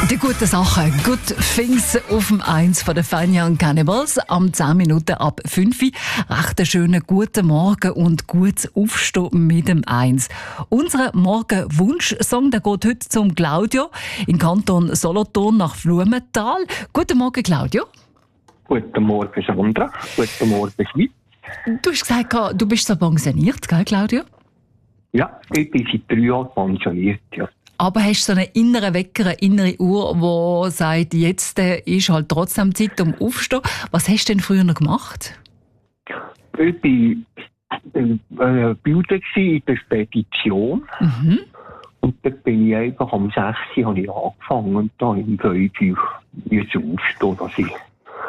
Die guten Sachen, Good Things auf dem 1 von den Fun Young Cannibals am 10 Minuten ab 5 Uhr. Recht einen schönen guten Morgen und gutes Aufstehen mit dem 1. Unser Morgenwunsch-Song der geht heute zum Claudio im Kanton Solothurn nach Blumenthal. Guten Morgen, Claudio. Guten Morgen, Sandra. Guten Morgen, Schweiz. Du hast gesagt, du bist so pensioniert, gell, Claudio? Ja, ich bin seit 3 Jahren pensioniert, ja. Aber hast du so einen inneren Wecker, eine innere Uhr, die sagt, jetzt ist halt trotzdem Zeit um aufzustehen. Was hast du denn früher noch gemacht? Ich war Bilder in der Spedition. Mhm. Und dann bin ich einfach am 6 Uhr habe ich angefangen und dann habe ich um 5 Uhr aufstehen, dass ich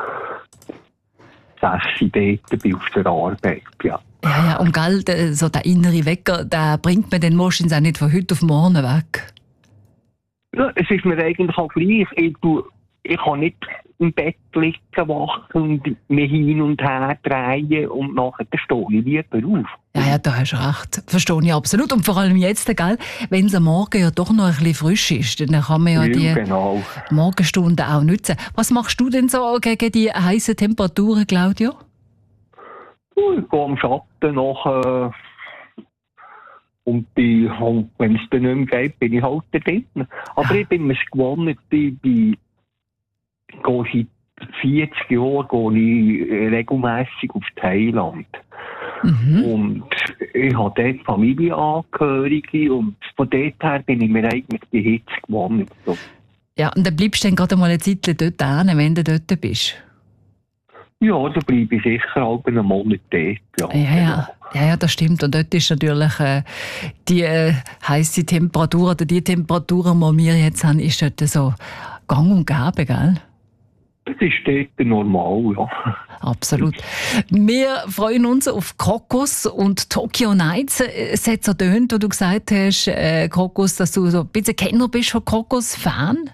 6 Uhr dort bin auf der Arbeit, ja. Ja, und gell, so der innere Wecker, der bringt man dann meistens auch nicht von heute auf morgen weg. Ja, es ist mir eigentlich auch gleich. Ich kann nicht im Bett liegen, wachen und mich hin und her drehen und nachher stehe ich lieber auf. Ja, da hast du recht. Verstehe ich absolut. Und vor allem jetzt, gell, wenn es am Morgen ja doch noch ein bisschen frisch ist, dann kann man ja die Morgenstunden auch nutzen. Was machst du denn so gegen die heißen Temperaturen, Claudio? Ich gehe am Schatten nach und wenn es dann nicht mehr geht, bin ich halt da drin. Aber ich bin mir gewohnt, ich gehe seit 40 Jahren regelmässig auf Thailand. Mhm. Und ich habe dort Familienangehörige und von dort her bin ich mir eigentlich die Hitze gewohnt. So. Ja, und dann bleibst du dann gerade mal eine Zeit dort hin, wenn du dort bist. Ja, da bleibe ich sicher auch einen Monat dort. Ja, das stimmt. Und dort ist natürlich die heisse Temperatur oder die Temperaturen, die wir jetzt haben, ist dort so gang und gäbe, gell? Das ist dort normal, ja. Absolut. Wir freuen uns auf Krokus und Tokyo Nights. Es hat so tönt, wo du gesagt hast, Krokus, dass du so ein bisschen Kenner bist von Krokus, Fan?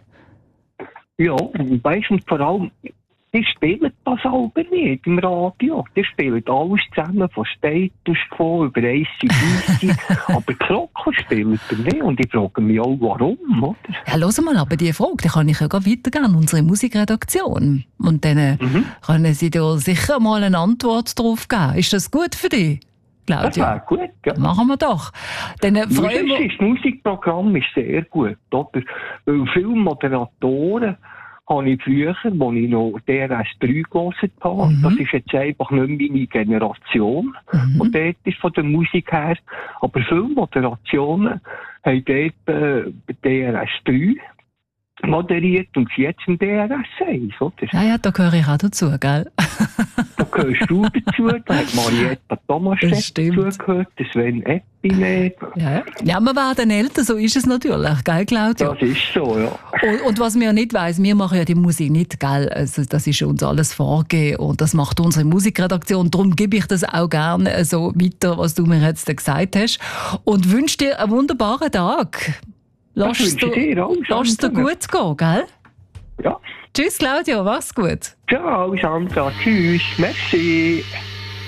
Ja, und weißt du, vor allem, die spielen das aber nicht im Radio. Die spielen alles zusammen, von Status Quo über ACDC. Aber Krokus spielt er nicht. Und ich frage mich auch, warum, oder? Ja, hör mal, aber diese Frage, die kann ich ja weitergeben an unsere Musikredaktion. Und dann können sie dir sicher mal eine Antwort darauf geben. Ist das gut für dich, Claudio? Das wäre gut, ja. Machen wir doch. Dann Das Musikprogramm ist sehr gut, oder? Weil viele Moderatoren habe ich früher, als ich noch DRS3 gehört habe. Das ist jetzt einfach nicht meine Generation. Und dort ist von der Musik her. Aber viele Moderationen haben dort DRS3 moderiert und sie jetzt im DRS1, oder? Ja, da gehöre ich auch dazu, gell? Da gehörst du dazu, da hat Marietta Thomas dazugehört, Sven Eppinet. Ja, wir werden älter, so ist es natürlich, gell, Claudio? Das ist so, ja. Und was man ja nicht weiss, wir machen ja die Musik nicht, gell? Also, das ist uns alles vorgegeben und das macht unsere Musikredaktion. Darum gebe ich das auch gerne so weiter, was du mir jetzt gesagt hast. Und wünsche dir einen wunderbaren Tag. Lass es dir gut gehen, gell? Ja. Tschüss, Claudio, mach's gut. Ciao, Sandra. Tschüss. Merci.